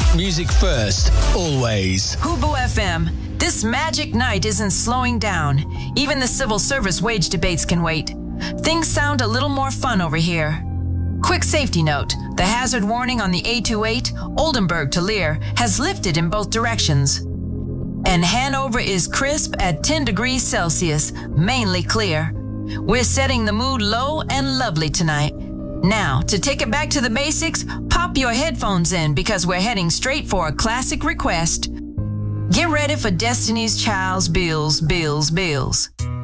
Music first, always. Hubu FM. This magic night isn't slowing down. Even the civil service wage debates can wait. Things sound a little more fun over here. Quick safety note. The hazard warning on the 828, Oldenburg to Lear, has lifted in both directions. And Hanover is crisp at 10 degrees Celsius, mainly clear. We're setting the mood low and lovely tonight. Now, to take it back to the basics, pop your headphones in because we're heading straight for a classic request. Get ready for Destiny's Child's Bills, Bills, Bills.